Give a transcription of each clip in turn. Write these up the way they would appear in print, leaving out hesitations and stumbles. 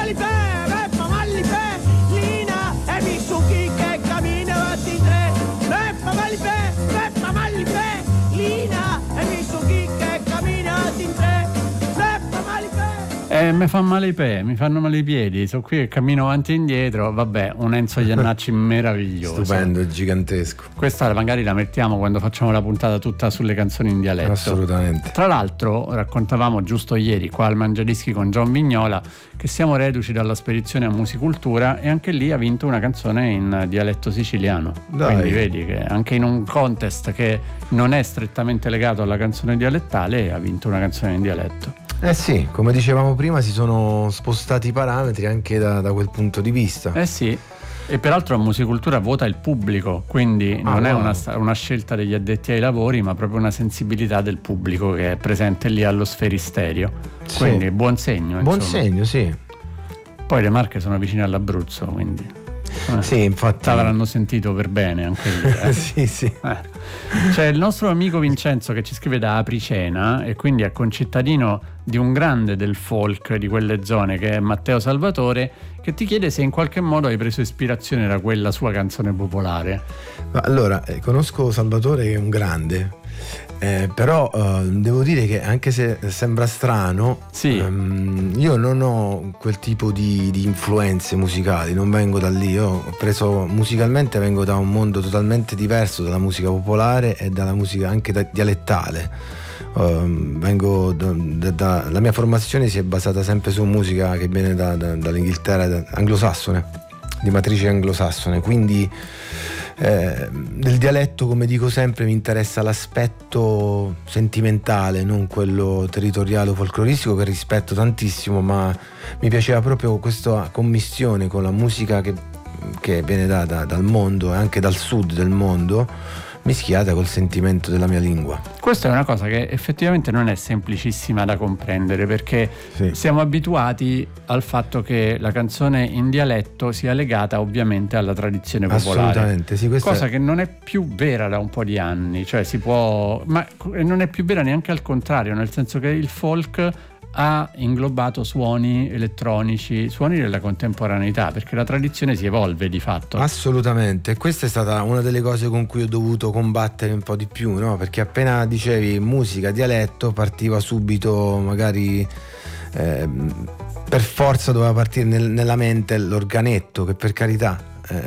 Mi fa male i piedi, mi fanno male i piedi, sono qui che cammino avanti e indietro, vabbè, un Enzo Jannacci meraviglioso. Stupendo, gigantesco. Questa magari la mettiamo quando facciamo la puntata tutta sulle canzoni in dialetto. Assolutamente. Tra l'altro raccontavamo giusto ieri qua al Mangiadischi con John Vignola che siamo reduci dalla spedizione a Musicultura e anche lì ha vinto una canzone in dialetto siciliano. Dai. Quindi vedi che anche in un contest che non è strettamente legato alla canzone dialettale ha vinto una canzone in dialetto. Eh sì, come dicevamo prima si sono spostati i parametri anche da quel punto di vista. Eh sì, e peraltro a Musicultura vota il pubblico, quindi non è una scelta degli addetti ai lavori, ma proprio una sensibilità del pubblico che è presente lì allo Sferisterio. Sì. Quindi buon segno. Buon insomma. segno, sì. Poi le Marche sono vicine all'Abruzzo, quindi sì, infatti avranno sentito per bene anche lì. sì. C'è il nostro amico Vincenzo che ci scrive da Apricena e quindi è concittadino di un grande del folk di quelle zone che è Matteo Salvatore, che ti chiede se in qualche modo hai preso ispirazione da quella sua canzone popolare. Allora, conosco Salvatore che è un grande, però devo dire che anche se sembra strano, sì. Io non ho quel tipo di influenze musicali, non vengo da lì. Io ho preso musicalmente, vengo da un mondo totalmente diverso dalla musica popolare e dalla musica anche dialettale. La mia formazione si è basata sempre su musica che viene dall'Inghilterra, anglosassone, di matrice anglosassone, quindi del dialetto, come dico sempre, mi interessa l'aspetto sentimentale, non quello territoriale o folcloristico, che rispetto tantissimo, ma mi piaceva proprio questa commistione con la musica che viene dal mondo e anche dal sud del mondo, mischiata col sentimento della mia lingua. Questa è una cosa che effettivamente non è semplicissima da comprendere, perché sì. Siamo abituati al fatto che la canzone in dialetto sia legata ovviamente alla tradizione popolare. Assolutamente, sì, cosa che non è più vera da un po' di anni, cioè ma non è più vera neanche al contrario, nel senso che il folk ha inglobato suoni elettronici, suoni della contemporaneità, perché la tradizione si evolve di fatto. Assolutamente, questa è stata una delle cose con cui ho dovuto combattere un po' di più, no? Perché appena dicevi musica, dialetto, partiva subito magari per forza doveva partire nella mente l'organetto, che per carità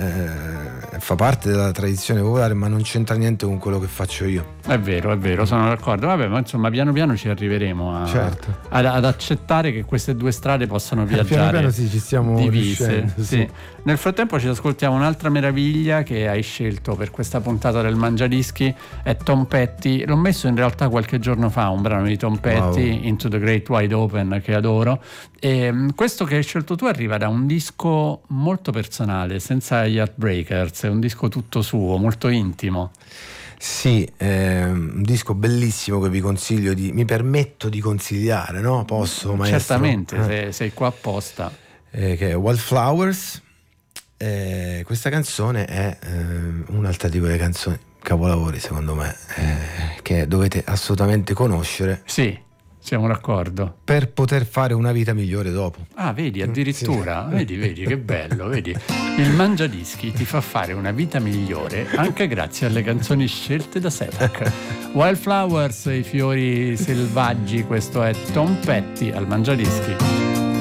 fa parte della tradizione popolare, ma non c'entra niente con quello che faccio io. È vero, sono d'accordo. Vabbè, ma insomma piano piano ci arriveremo certo. ad accettare che queste due strade possano viaggiare piano sì, ci stiamo divise. Sì. Nel frattempo ci ascoltiamo un'altra meraviglia che hai scelto per questa puntata del Mangiadischi, è Tom Petty. L'ho messo in realtà qualche giorno fa, un brano di Tom Petty, wow. Into the Great Wide Open, che adoro. E questo che hai scelto tu arriva da un disco molto personale, senza gli Heartbreakers, è un disco tutto suo, molto intimo. Sì, un disco bellissimo che vi consiglio, mi permetto di consigliare, no? Posso, maestro? Certamente, sei qua apposta. Che è Wildflowers. Questa canzone è un'altra di quelle canzoni capolavori, secondo me, che dovete assolutamente conoscere. Sì, siamo d'accordo. Per poter fare una vita migliore dopo. Ah, vedi, addirittura? Sì. Vedi, che bello, vedi. Il Mangiadischi ti fa fare una vita migliore anche grazie alle canzoni scelte da Setac. Wildflowers, i fiori selvaggi, questo è Tom Petty al Mangiadischi.